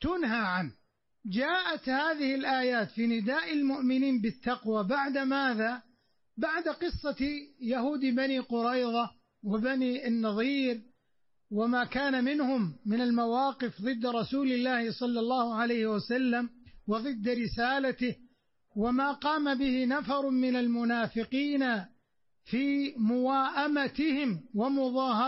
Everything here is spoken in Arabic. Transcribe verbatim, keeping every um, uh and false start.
تنهى عنه. جاءت هذه الآيات في نداء المؤمنين بالتقوى بعد ماذا؟ بعد قصة يهود بني قريظة وبني النضير وما كان منهم من المواقف ضد رسول الله صلى الله عليه وسلم وضد رسالته، وما قام به نفر من المنافقين في مواءمتهم ومظاهرتهم